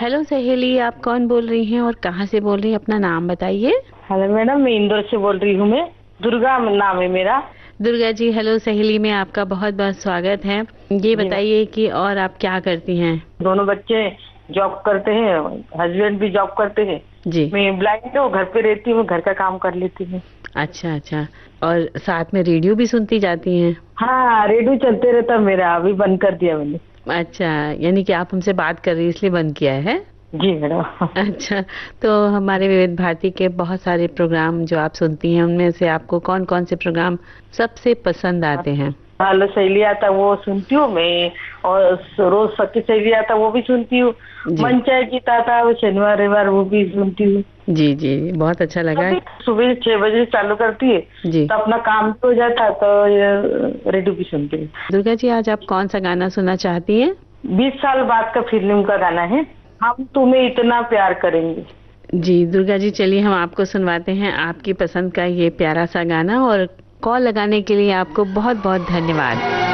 Hello सहेली, आप कौन बोल रही हैं और कहाँ से बोल रही हैं? अपना नाम बताइए। हेलो मैडम, मैं इंदौर से बोल रही हूँ। मैं दुर्गा नाम है मेरा। दुर्गा जी, हेलो सहेली में आपका बहुत बहुत स्वागत है। ये जी मैम। बताइए कि और आप क्या करती हैं? दोनों बच्चे जॉब करते हैं, हस्बैंड भी जॉब करते हैं। जी। मैं ब्लाइंड हूँ, घर पे रहती हूँ, घर का काम कर लेती हूँ। अच्छा अच्छा। और साथ में रेडियो भी सुनती जाती हैं? हाँ, रेडियो चलते रहता मेरा, अभी बंद कर दिया मैंने। अच्छा, यानी कि आप हमसे बात कर रही हैं इसलिए बंद किया है? जी मैडम। अच्छा। तो हमारे विविध भारती के बहुत सारे प्रोग्राम जो आप सुनती हैं उनमें से आपको कौन कौन से प्रोग्राम सबसे पसंद आते हैं? हेलो सहेली आता वो सुनती हूँ मैं। और रोज सखी सहेली आता वो भी सुनती हूँ। जी मन चाहे गीत आता वो शनिवार रविवार वो भी सुनती हूँ। जी जी, बहुत अच्छा लगा। अभी सुबह 6 बजे चालू करती है जी। तो अपना काम भी हो जाता है, तो ये रेडियो भी सुनती हूँ। दुर्गा जी, आज आप कौन सा गाना सुनना चाहती हैं? 20 साल बाद का फिल्म का गाना है, हम तुम्हें इतना प्यार करेंगे। जी दुर्गा जी, चलिए हम आपको सुनवाते हैं आपकी पसंद का ये प्यारा सा गाना। और कॉल लगाने के लिए आपको बहुत बहुत धन्यवाद।